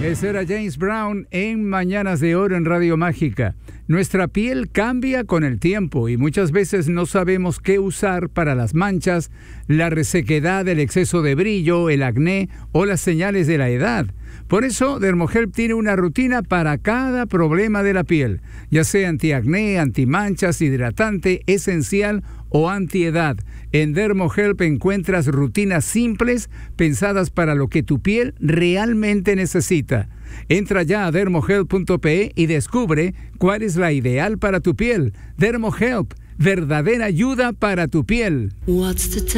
Ese era James Brown en Mañanas de Oro en Radio Mágica. Nuestra piel cambia con el tiempo y muchas veces no sabemos qué usar para las manchas, la resequedad, el exceso de brillo, el acné o las señales de la edad. Por eso, Dermohelp tiene una rutina para cada problema de la piel, ya sea antiacné, antimanchas, hidratante, esencial o antiedad. En Dermohelp encuentras rutinas simples pensadas para lo que tu piel realmente necesita. Entra ya a dermohelp.pe y descubre cuál es la ideal para tu piel. Dermohelp, verdadera ayuda para tu piel.